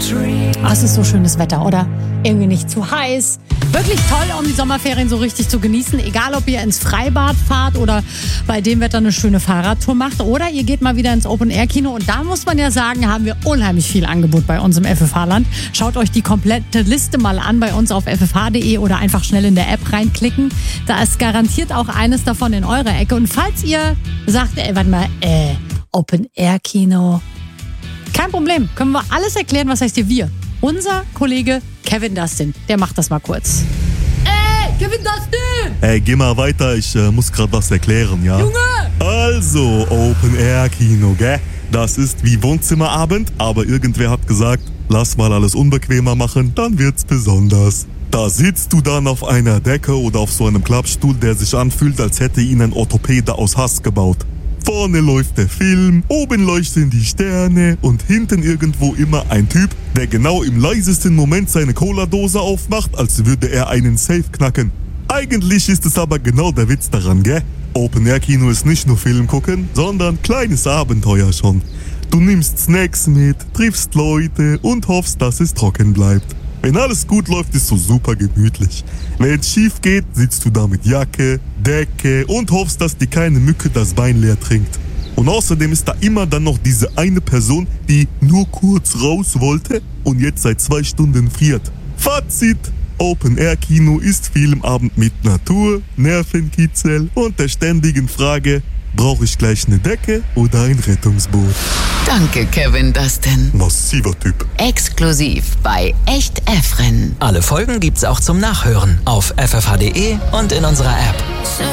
Es ist so schönes Wetter, oder? Irgendwie nicht zu heiß. Wirklich toll, um die Sommerferien so richtig zu genießen. Egal, ob ihr ins Freibad fahrt oder bei dem Wetter eine schöne Fahrradtour macht. Oder ihr geht mal wieder ins Open-Air-Kino. Und da muss man ja sagen, haben wir unheimlich viel Angebot bei uns im FFH-Land. Schaut euch die komplette Liste mal an bei uns auf ffh.de oder einfach schnell in der App reinklicken. Da ist garantiert auch eines davon in eurer Ecke. Und falls ihr sagt, Open-Air-Kino, kein Problem, können wir alles erklären. Was heißt hier wir? Unser Kollege Kevin Dustin, der macht das mal kurz. Kevin Dustin! Geh mal weiter, ich muss gerade was erklären, ja? Junge! Also, Open-Air-Kino, gell? Das ist wie Wohnzimmerabend, aber irgendwer hat gesagt, lass mal alles unbequemer machen, dann wird's besonders. Da sitzt du dann auf einer Decke oder auf so einem Klappstuhl, der sich anfühlt, als hätte ihn ein Orthopäde aus Hass gebaut. Vorne läuft der Film, oben leuchten die Sterne und hinten irgendwo immer ein Typ, der genau im leisesten Moment seine Cola-Dose aufmacht, als würde er einen Safe knacken. Eigentlich ist es aber genau der Witz daran, gell? Open-Air-Kino ist nicht nur Film gucken, sondern kleines Abenteuer schon. Du nimmst Snacks mit, triffst Leute und hoffst, dass es trocken bleibt. Wenn alles gut läuft, ist so super gemütlich. Wenn es schief geht, sitzt du da mit Jacke, Decke und hoffst, dass dir keine Mücke das Bein leer trinkt. Und außerdem ist da immer dann noch diese eine Person, die nur kurz raus wollte und jetzt seit 2 Stunden friert. Fazit: Open-Air-Kino ist Filmabend mit Natur, Nervenkitzel und der ständigen Frage, brauche ich gleich eine Decke oder ein Rettungsboot? Danke, Kevin Dustin. Massiver Typ. Exklusiv bei Echt Efren. Alle Folgen gibt's auch zum Nachhören auf ffh.de und in unserer App.